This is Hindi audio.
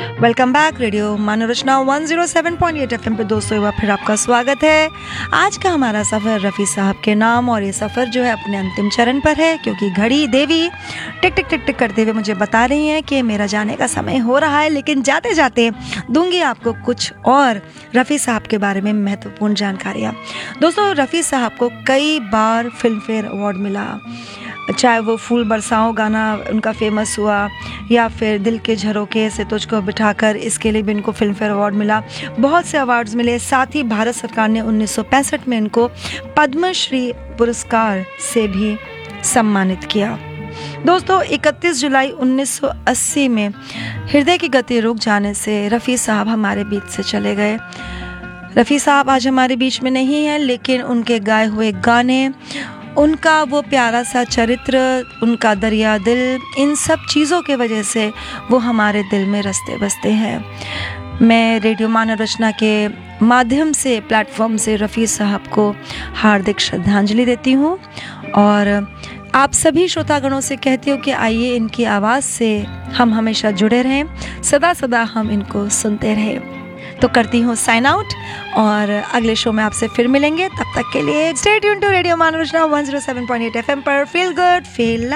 वेलकम बैक रेडियो मनोरचना 107.8 एफएम पे दोस्तों, एक बार फिर आपका स्वागत है। आज का हमारा सफ़र रफ़ी साहब के नाम, और ये सफ़र जो है अपने अंतिम चरण पर है, क्योंकि घड़ी देवी टिक टिक टिक टिक करते हुए मुझे बता रही हैं कि मेरा जाने का समय हो रहा है। लेकिन जाते जाते दूंगी आपको कुछ और रफ़ी साहब के बारे में महत्वपूर्ण जानकारियाँ। दोस्तों, रफ़ी साहब को कई बार फिल्म फेयर अवार्ड मिला, चाहे वो फूल बरसाओ गाना उनका फेमस हुआ, या फिर दिल के झरोखे से तुझको बिठाकर, इसके लिए भी इनको फिल्म फेयर अवार्ड मिला। बहुत से अवार्ड्स मिले। साथ ही भारत सरकार ने 1965 में इनको पद्मश्री पुरस्कार से भी सम्मानित किया। दोस्तों, 31 जुलाई 1980 में हृदय की गति रुक जाने से रफ़ी साहब हमारे बीच से चले गए। रफ़ी साहब आज हमारे बीच में नहीं हैं, लेकिन उनके गाए हुए गाने, उनका वो प्यारा सा चरित्र, उनका दरिया दिल, इन सब चीज़ों के वजह से वो हमारे दिल में रचते बसते हैं। मैं रेडियो मनोरचना के माध्यम से, प्लेटफॉर्म से रफ़ी साहब को हार्दिक श्रद्धांजलि देती हूँ, और आप सभी श्रोतागणों से कहती हूँ कि आइए इनकी आवाज़ से हम हमेशा जुड़े रहें, सदा सदा हम इनको सुनते रहें। तो करती हूँ साइन आउट, और अगले शो में आपसे फिर मिलेंगे। तब तक के लिए stay tuned to radio मनोरचना 107.8 FM पर। Feel good, feel